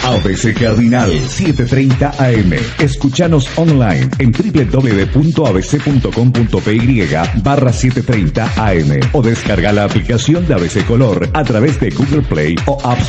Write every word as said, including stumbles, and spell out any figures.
A B C Cardinal setecientos treinta A M. Escuchanos online en w w w punto a b c punto com punto p y barra setecientos treinta A M o descarga la aplicación de A B C Color a través de Google Play o App